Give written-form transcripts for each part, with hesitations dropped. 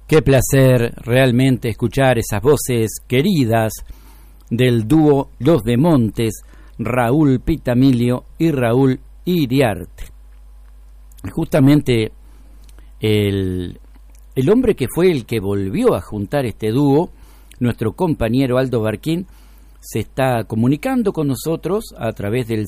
Qué placer realmente escuchar esas voces queridas del dúo Los de Montes, Raúl Pitamilio y Raúl Iriarte. Justamente el hombre que fue el que volvió a juntar este dúo, nuestro compañero Aldo Barquín, se está comunicando con nosotros a través del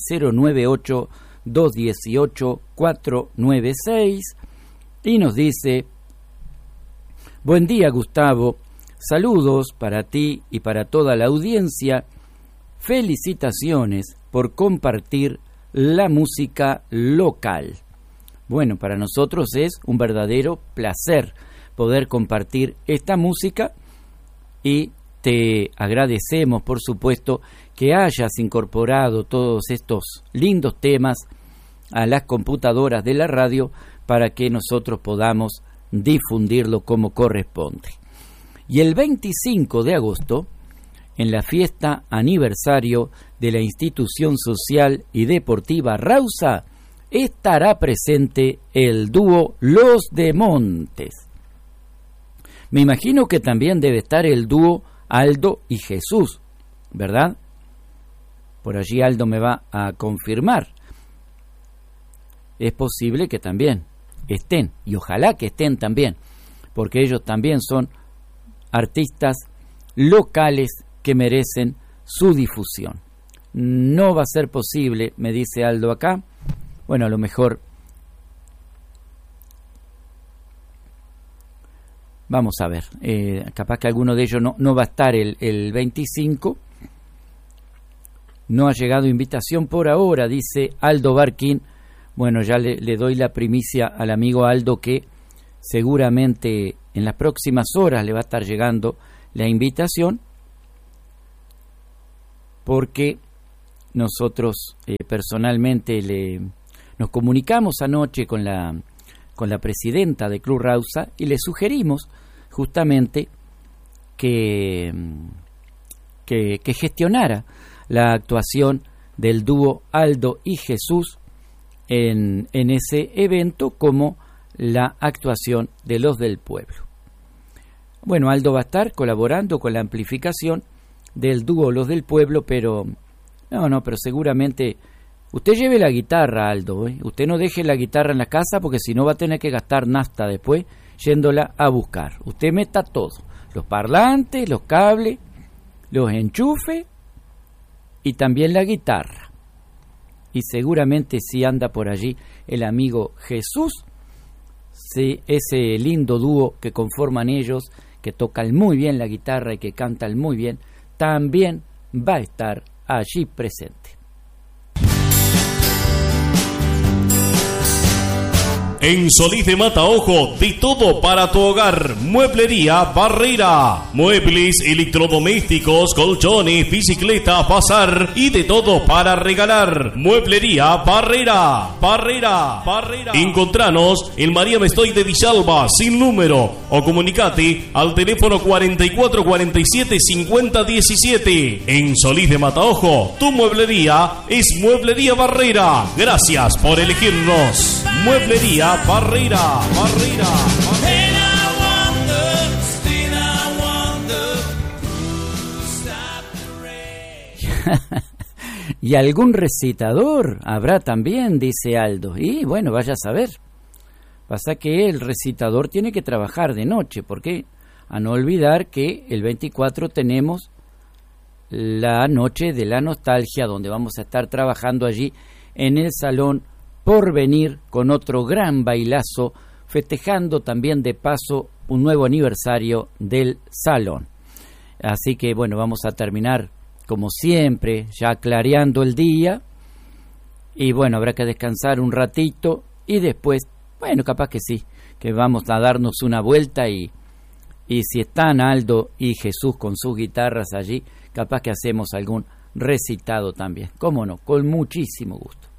098-218-496 y nos dice: buen día, Gustavo, saludos para ti y para toda la audiencia, felicitaciones por compartir la música local. Bueno, para nosotros es un verdadero placer poder compartir esta música y te agradecemos, por supuesto, que hayas incorporado todos estos lindos temas a las computadoras de la radio para que nosotros podamos difundirlo como corresponde. Y el 25 de agosto, en la fiesta aniversario de la institución social y deportiva Rausa, estará presente el dúo Los de Montes. Me imagino que también debe estar el dúo Aldo y Jesús, ¿verdad? Por allí Aldo me va a confirmar. Es posible que también estén, y ojalá que estén también, porque ellos también son artistas locales que merecen su difusión. No va a ser posible, me dice Aldo acá. Bueno, a lo mejor vamos a ver, capaz que alguno de ellos no va a estar el 25. No ha llegado invitación por ahora, dice Aldo Barquín. Bueno, ya le doy la primicia al amigo Aldo que seguramente en las próximas horas le va a estar llegando la invitación, porque nosotros personalmente nos comunicamos anoche con la presidenta de Club Rausa y le sugerimos justamente que gestionara la actuación del dúo Aldo y Jesús en ese evento, como la actuación de Los del Pueblo. Bueno, Aldo va a estar colaborando con la amplificación del dúo Los del Pueblo, pero seguramente usted lleve la guitarra, Aldo, ¿eh? Usted no deje la guitarra en la casa, porque si no va a tener que gastar nafta después yéndola a buscar. Usted meta todo, los parlantes, los cables, los enchufes y también la guitarra. Y seguramente si anda por allí el amigo Jesús, sí, ese lindo dúo que conforman ellos, que tocan muy bien la guitarra y que cantan muy bien, también va a estar allí presente. En Solís de Mataojo, de todo para tu hogar. Mueblería Barrera. Muebles, electrodomésticos, colchones, bicicletas, bazar y de todo para regalar. Mueblería Barrera. Encontranos en María Mestoy de Villalba, sin número, o comunicate al teléfono 4447 5017. En Solís de Mataojo, tu mueblería es Mueblería Barrera. Gracias por elegirnos. Mueblería Barrera. Y algún recitador habrá también, dice Aldo. Y bueno, vaya a saber. Pasa que el recitador tiene que trabajar de noche, porque a no olvidar que el 24 tenemos la noche de la nostalgia, donde vamos a estar trabajando allí en el Salón Porvenir con otro gran bailazo, festejando también de paso un nuevo aniversario del salón. Así que bueno, vamos a terminar como siempre, ya clareando el día, y bueno, habrá que descansar un ratito y después, bueno, capaz que sí, que vamos a darnos una vuelta y si están Aldo y Jesús con sus guitarras allí, capaz que hacemos algún recitado también. Cómo no, con muchísimo gusto.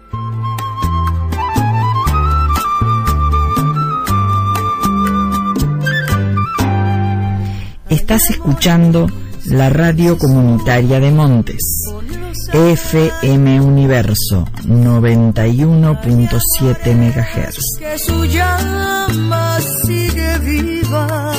Estás escuchando la radio comunitaria de Montes, FM Universo 91.7 MHz. Que su llama sigue viva.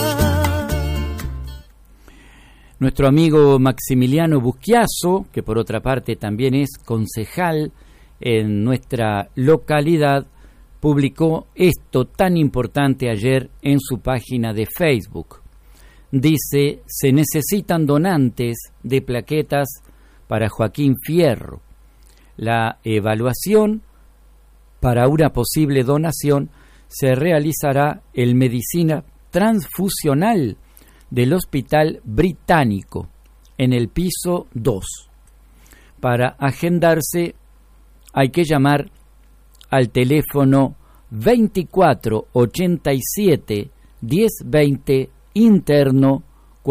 Nuestro amigo Maximiliano Busquiazo, que por otra parte también es concejal en nuestra localidad, publicó esto tan importante ayer en su página de Facebook. Dice: se necesitan donantes de plaquetas para Joaquín Fierro. La evaluación para una posible donación se realizará en medicina transfusional del Hospital Británico, en el piso 2. Para agendarse hay que llamar al teléfono 2487 1020 interno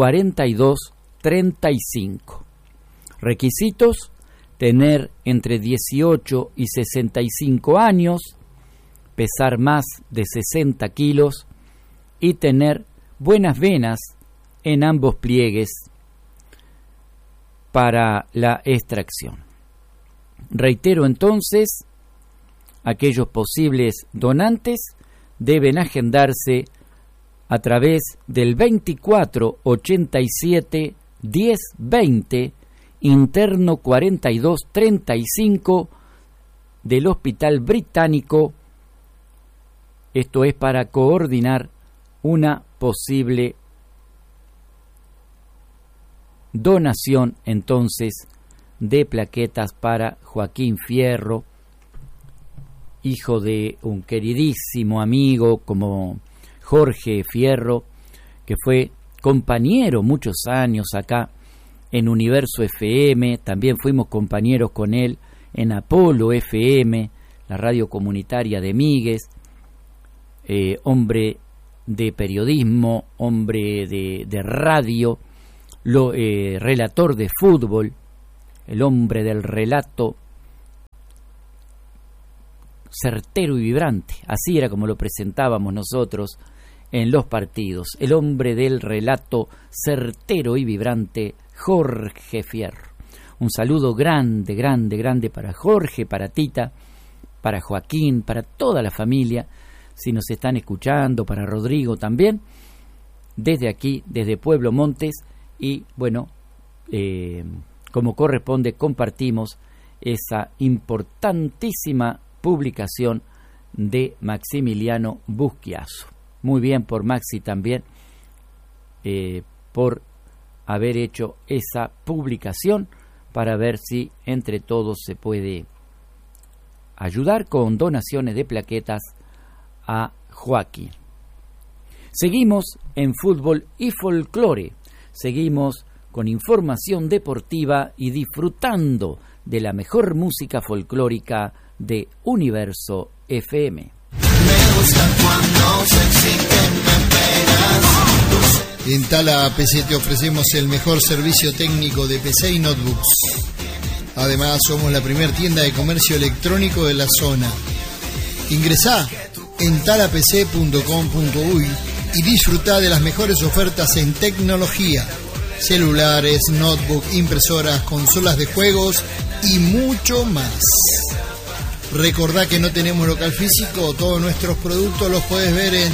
4235. Requisitos: tener entre 18 y 65 años, pesar más de 60 kilos y tener buenas venas en ambos pliegues para la extracción. Reitero entonces, aquellos posibles donantes deben agendarse a través del 2487 1020 interno 4235 del Hospital Británico. Esto es para coordinar una posible donación entonces de plaquetas para Joaquín Fierro, hijo de un queridísimo amigo como Jorge Fierro, que fue compañero muchos años acá en Universo FM. También fuimos compañeros con él en Apolo FM, la radio comunitaria de Migues. Hombre de periodismo, hombre de radio, relator de fútbol, el hombre del relato certero y vibrante. Así era como lo presentábamos nosotros en los partidos. El hombre del relato certero y vibrante, Jorge Fierro. Un saludo grande, grande, grande para Jorge, para Tita, para Joaquín, para toda la familia, si nos están escuchando, para Rodrigo también, desde aquí, desde Pueblo Montes. Y bueno, como corresponde, compartimos esa importantísima publicación de Maximiliano Busquiazo. Muy bien por Maxi también, por haber hecho esa publicación, para ver si entre todos se puede ayudar con donaciones de plaquetas a Joaquín. Seguimos en fútbol y folclore, seguimos con información deportiva y disfrutando de la mejor música folclórica de Universo FM. Me gusta cuando se exigen penas. En Tala PC te ofrecemos el mejor servicio técnico de PC y notebooks. Además, somos la primer tienda de comercio electrónico de la zona. Ingresá en talapc.com.uy y disfrutá de las mejores ofertas en tecnología, celulares, notebook, impresoras, consolas de juegos y mucho más. Recordá que no tenemos local físico, todos nuestros productos los puedes ver en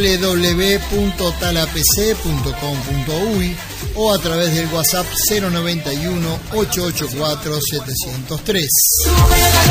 www.talapc.com.uy o a través del WhatsApp 091 884 703.